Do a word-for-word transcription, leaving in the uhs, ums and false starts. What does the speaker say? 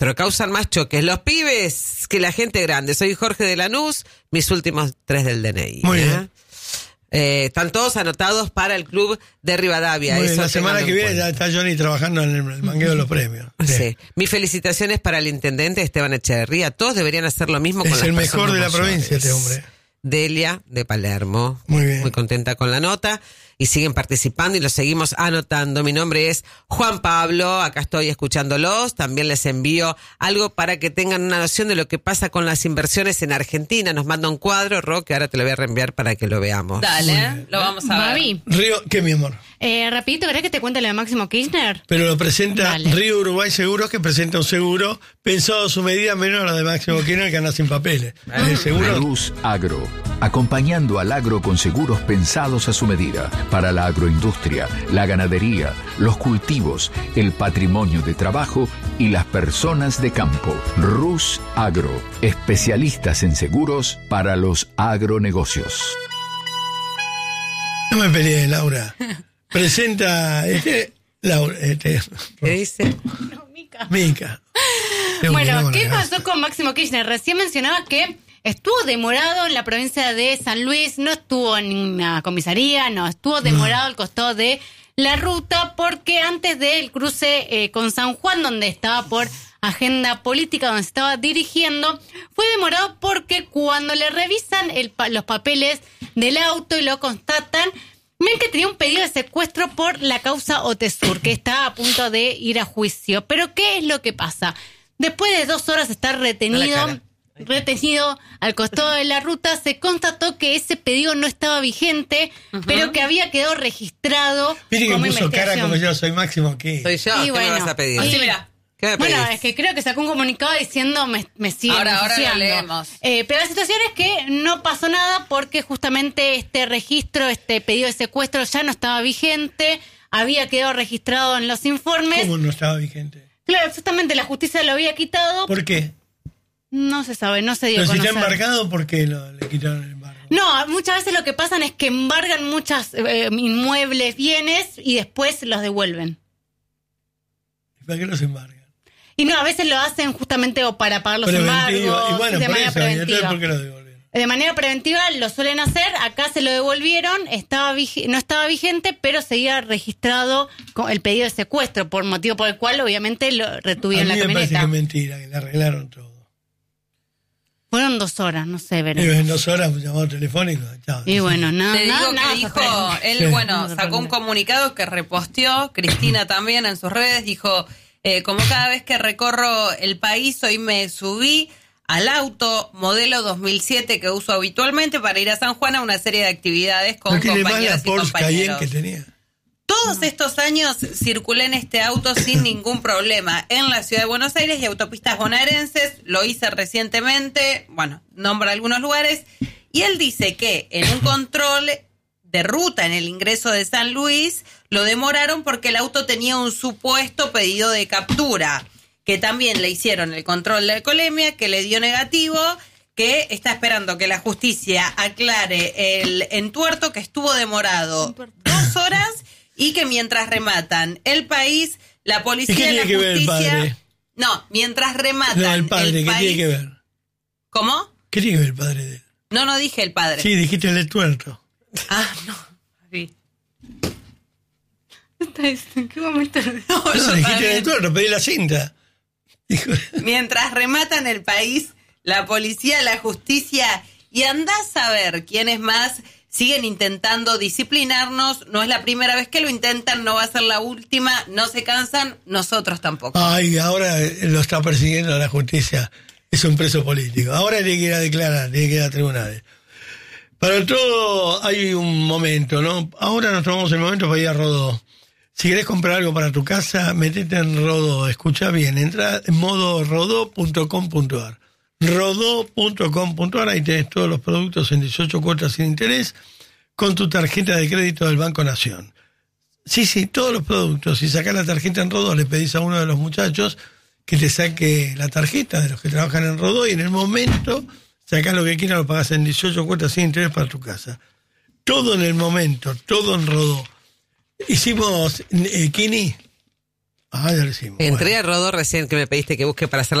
pero causan más choques los pibes que la gente grande. Soy Jorge de Lanús, mis últimos tres del D N I. Muy ¿eh? bien. Eh, están todos anotados para el club de Rivadavia. Muy bien, Eso la semana que viene cuenta. ya está Johnny trabajando en el, el mangueo de los premios. Sí. Sí. Mis felicitaciones para el intendente Esteban Echeverría. Todos deberían hacer lo mismo con Es las el mejor personas de la mayores. provincia este hombre. Delia de Palermo. Muy bien. Muy contenta con la nota. Y siguen participando y los seguimos anotando. Mi nombre es Juan Pablo, acá estoy escuchándolos. También les envío algo para que tengan una noción de lo que pasa con las inversiones en Argentina. Nos manda un cuadro, Ro, que ahora te lo voy a reenviar para que lo veamos. Dale, lo vamos a ver. Babi, Río, ¿qué, mi amor? eh, rapidito, ¿querés que te cuente lo de Máximo Kirchner? Pero lo presenta Dale. Río Uruguay Seguros, que presenta un seguro pensado a su medida menor a la de Máximo Kirchner, que anda sin papeles. El seguro. Rus Agro, acompañando al agro con seguros pensados a su medida, para la agroindustria, la ganadería, los cultivos, el patrimonio de trabajo y las personas de campo. Rus Agro, especialistas en seguros para los agronegocios. No me pelees, Laura. Presenta este, Laura, este, ¿Qué dice? No, Mica. Mica. Tengo que ir Bueno, a ¿qué la pasó casa. con Máximo Kirchner? Recién mencionaba que estuvo demorado en la provincia de San Luis, no estuvo en una comisaría, no, estuvo demorado al costado de la ruta porque antes del cruce eh, con San Juan, donde estaba por agenda política, donde se estaba dirigiendo, fue demorado porque cuando le revisan el pa- los papeles del auto y lo constatan, ven que tenía un pedido de secuestro por la causa Otesur, que está a punto de ir a juicio. Pero ¿qué es lo que pasa? Después de dos horas estar A la retenido, cara. retenido al costado de la ruta, se constató que ese pedido no estaba vigente, pero que había quedado registrado Viste que como puso cara investigación. como yo, soy Máximo aquí. Soy yo, Y ¿qué bueno, me vas a pedir? sí. Sí, mira. ¿Qué me Bueno, pedís? es que creo que sacó un comunicado diciendo me, me siguen Ahora- ahora lo ensuciando. leemos. Eh, pero la situación es que no pasó nada porque justamente este registro, este pedido de secuestro ya no estaba vigente, había quedado registrado en los informes. ¿Cómo no estaba vigente? Claro, exactamente, la justicia lo había quitado. ¿Por qué? No se sabe, no se dio a Pero si está conocer. embargado, ¿por qué lo, le quitaron el embargo? No, muchas veces lo que pasan es que embargan muchos eh, inmuebles, bienes y después los devuelven. ¿Y para qué los embargan? Y no, a veces lo hacen justamente o para pagar los Preventivo. embargos, Y bueno, de por manera eso, ¿y entonces preventiva. por qué lo devolvieron? De manera preventiva lo suelen hacer, acá se lo devolvieron, estaba vig- no estaba vigente, pero seguía registrado con el pedido de secuestro, por motivo por el cual obviamente lo A retuvieron mí la me parece que camioneta. es mentira, que le arreglaron todo. Fueron dos horas, no sé, Y veremos. en dos horas, un llamado telefónico. Chao. Y bueno, no, Te no, digo nada que dijo, sorprendente. él, Sí. bueno, Nada sacó un sorprendente. comunicado que reposteó, Cristina también en sus redes, dijo, eh, como cada vez que recorro el país, hoy me subí al auto modelo dos mil siete que uso habitualmente para ir a San Juan a una serie de actividades con No tiene más la compañeras y Porsche Cayenne compañeros. que tenía. Todos estos años circulé en este auto sin ningún problema en la ciudad de Buenos Aires y autopistas bonaerenses. Lo hice recientemente, bueno, nombra algunos lugares. Y él dice que en un control de ruta en el ingreso de San Luis lo demoraron porque el auto tenía un supuesto pedido de captura, que también le hicieron el control de alcoholemia, que le dio negativo, que está esperando que la justicia aclare el entuerto, que estuvo demorado dos horas y que mientras rematan el país, la policía ¿Y qué y la tiene que ver el justicia... padre? No, mientras rematan No, el padre, el ¿qué país... tiene que ver? ¿Cómo? ¿Qué tiene que ver el padre de él? No, no dije el padre. Sí, dijiste el tuerto. Ah, no. Sí. ¿En qué momento? No, No, yo dijiste también. el tuerto, pedí la cinta. Dijo, Mientras rematan el país, la policía, la justicia y andás a ver quiénes más siguen intentando disciplinarnos. No es la primera vez que lo intentan, no va a ser la última, no se cansan, nosotros tampoco. ay, ahora lo está persiguiendo la justicia. Es un preso político. Ahora tiene que ir a declarar, tiene que ir a tribunales. Para todo hay un momento, ¿no? Ahora nos tomamos el momento para ir a Rodó. Si querés comprar algo para tu casa, metete en Rodó. Escucha bien, entra en modo rodó punto com punto ar. rodó punto com punto ar, ahí tenés todos los productos en dieciocho cuotas sin interés con tu tarjeta de crédito del Banco Nación. Sí, sí, todos los productos. Si sacás la tarjeta en Rodó, le pedís a uno de los muchachos que te saque la tarjeta de los que trabajan en Rodó y en el momento sacás lo que quieras, lo pagás en dieciocho cuotas sin interés para tu casa. Todo en el momento, todo en Rodó. Hicimos, eh, Kini, Ah, ya lo hicimos. Entré Bueno. a Rodó recién que me pediste que busque para hacer